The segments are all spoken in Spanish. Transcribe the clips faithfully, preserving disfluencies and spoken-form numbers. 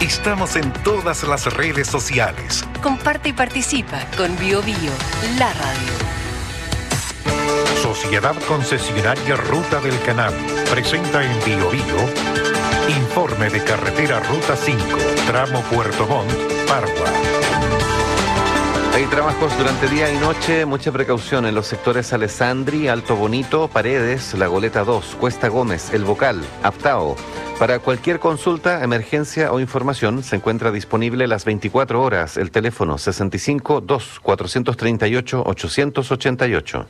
Estamos en todas las redes sociales. Comparte y participa con Bio Bio, la radio. Sociedad Concesionaria Ruta del Canal presenta en Bio Bio informe de carretera Ruta cinco, tramo Puerto Montt, Pargua. Hay trabajos durante día y noche, mucha precaución en los sectores Alessandri, Alto Bonito, Paredes, La Goleta dos, Cuesta Gómez, El Bocal, Aptao. Para cualquier consulta, emergencia o información, se encuentra disponible las veinticuatro horas el teléfono sesenta y cinco, dos, cuatrocientos treinta y ocho, ochocientos ochenta y ocho.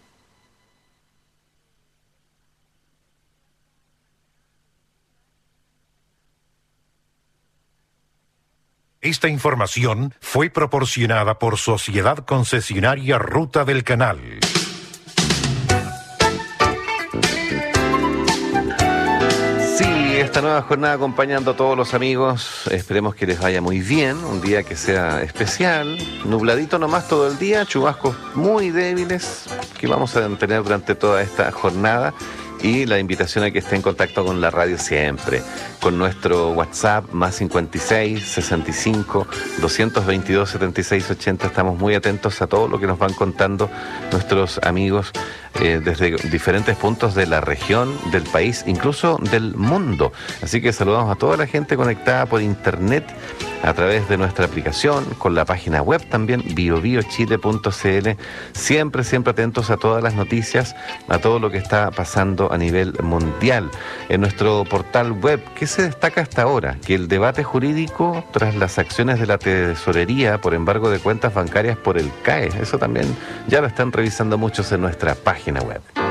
Esta información fue proporcionada por Sociedad Concesionaria Ruta del Canal. Esta nueva jornada acompañando a todos los amigos, esperemos que les vaya muy bien, un día que sea especial, nubladito nomás todo el día, chubascos muy débiles que vamos a tener durante toda esta jornada y la invitación a que esté en contacto con la radio siempre, con nuestro WhatsApp más cincuenta y seis, sesenta y cinco, doscientos veintidós, setenta y seis, ochenta, estamos muy atentos a todo lo que nos van contando nuestros amigos Eh, desde diferentes puntos de la región, del país, incluso del mundo. Así que saludamos a toda la gente conectada por internet a través de nuestra aplicación, con la página web también, bio bio chile punto c l. Siempre, siempre atentos a todas las noticias, a todo lo que está pasando a nivel mundial. En nuestro portal web, ¿qué se destaca hasta ahora? Que el debate jurídico tras las acciones de la tesorería por embargo de cuentas bancarias por el C A E. Eso también ya lo están revisando muchos en nuestra página web.